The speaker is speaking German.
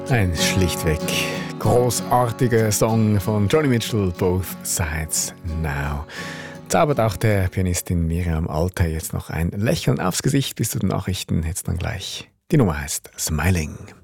Ein schlichtweg großartiger Song von Joni Mitchell, Both Sides Now. Zaubert auch der Pianistin Miriam Alter jetzt noch ein Lächeln aufs Gesicht bis zu den Nachrichten. Jetzt dann gleich. Die Nummer heißt Smiling.